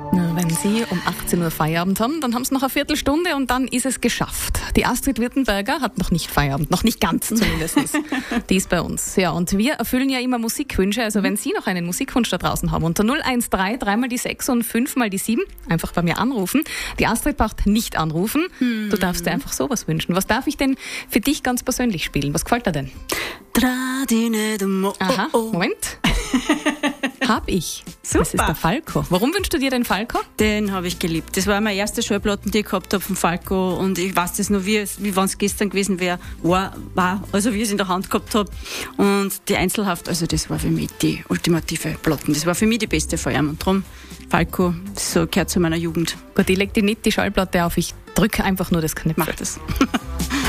Wenn Sie um 18 Uhr Feierabend haben, dann haben Sie noch eine Viertelstunde und dann ist es geschafft. Die Astrid Württemberger hat noch nicht Feierabend, noch nicht ganz zumindest. Die ist bei uns. Ja, und wir erfüllen ja immer Musikwünsche. Also wenn Sie noch einen Musikwunsch da draußen haben, unter 013 3 mal die 6 und 5 mal die 7 einfach bei mir anrufen. Die Astrid braucht nicht anrufen. Du darfst dir einfach sowas wünschen. Was darf ich denn für dich ganz persönlich spielen? Was gefällt dir denn? Aha, Moment. Hab ich. Super. Das ist der Falco. Warum wünschst du dir den Falco? Den habe ich geliebt. Das war meine erste Schallplatte, die ich gehabt habe vom Falco. Und ich weiß das noch, wie wenn es gestern gewesen wäre. Also wie ich es in der Hand gehabt habe. Und die Einzelhaft, also das war für mich die ultimative Platten. Das war für mich die beste von ihm. Und darum, Falco, so gehört zu meiner Jugend. Gut, ich leg dir nicht die Schallplatte auf. Ich drücke einfach nur das Knöpfchen. Mach das.